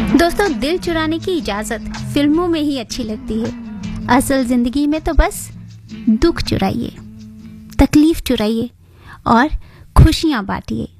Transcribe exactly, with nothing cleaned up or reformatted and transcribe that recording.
दोस्तों, दिल चुराने की इजाजत फिल्मों में ही अच्छी लगती है। असल जिंदगी में तो बस दुख चुराइए, तकलीफ चुराइए और खुशियां बांटिए।